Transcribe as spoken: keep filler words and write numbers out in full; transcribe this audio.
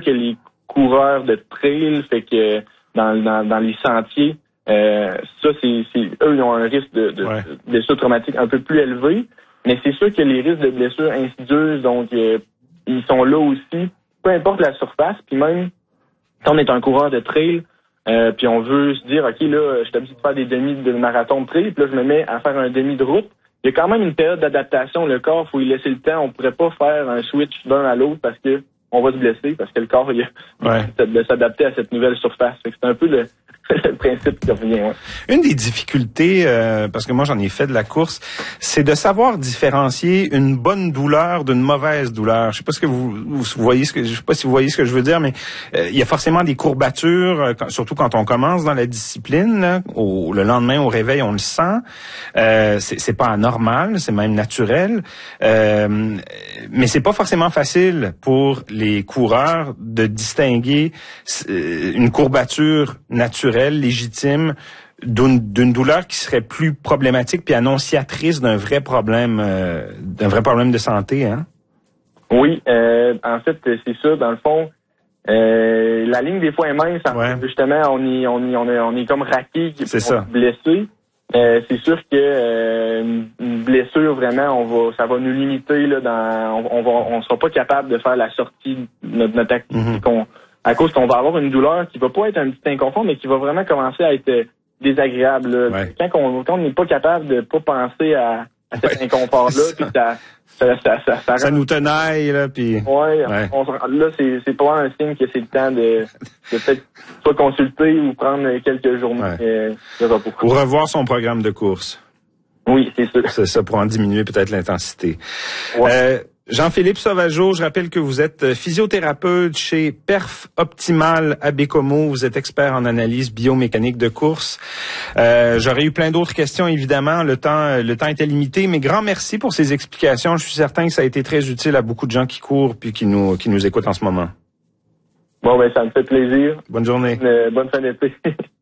que les coureurs de trail, fait que dans, dans, dans les sentiers, euh, ça, c'est, c'est eux, ils ont un risque de, de, ouais. de blessure traumatique un peu plus élevé. Mais c'est sûr que les risques de blessures insidieuses, donc euh, ils sont là aussi, peu importe la surface. Puis même quand on est un coureur de trail, euh, puis on veut se dire, OK, là, je suis habitué de faire des demi de marathon de trail, puis là, je me mets à faire un demi de route. Il y a quand même une période d'adaptation. Le corps, il faut y laisser le temps. On pourrait pas faire un switch d'un à l'autre parce que on va se blesser, parce que le corps, il a ouais. de s'adapter à cette nouvelle surface. Fait que c'est un peu le, le principe qui revient. Ouais. Une des difficultés, euh, parce que moi j'en ai fait de la course, c'est de savoir différencier une bonne douleur d'une mauvaise douleur. Je sais pas ce que vous, vous voyez, ce que je sais pas si vous voyez ce que je veux dire, mais euh, il y a forcément des courbatures, euh, quand, surtout quand on commence dans la discipline. Là, au, le lendemain au réveil, on le sent. Euh, c'est, c'est pas anormal, c'est même naturel, euh, mais c'est pas forcément facile pour les coureurs de distinguer euh, une courbature naturelle, légitime, d'une, d'une douleur qui serait plus problématique puis annonciatrice d'un vrai problème, euh, d'un vrai problème de santé, hein? Oui, euh, en fait, c'est ça. Dans le fond, euh, la ligne des fois est mince. Ouais. Justement, on est, on est, on est, on est comme raqué, c'est ça. Blessé. Euh, c'est sûr que euh, une blessure vraiment, on va, ça va nous limiter là. Dans, on, on va, on sera pas capable de faire la sortie de notre, notre activité. Mm-hmm. À cause qu'on va avoir une douleur qui va pas être un petit inconfort, mais qui va vraiment commencer à être désagréable. Là. Ouais. Quand, on, quand on n'est pas capable de pas penser à, à cet ouais, inconfort-là, puis ça, ça, ça, ça, ça, ça nous tenaille, là, puis. Ouais, ouais. On, là, c'est, c'est pas un signe que c'est le temps de, de peut-être soit consulter ou prendre quelques journées ouais. euh, de repos. Ou revoir son programme de course. Oui, c'est sûr. C'est ça, pour en diminuer peut-être l'intensité. Ouais. Euh, Jean-Philippe Sauvageau, je rappelle que vous êtes physiothérapeute chez Perf Optimal à Bécomo. Vous êtes expert en analyse biomécanique de course. Euh, j'aurais eu plein d'autres questions, évidemment. Le temps, le temps était limité, mais grand merci pour ces explications. Je suis certain que ça a été très utile à beaucoup de gens qui courent puis qui nous, qui nous écoutent en ce moment. Bon, ben, ça me fait plaisir. Bonne journée. Euh, bonne fin d'été.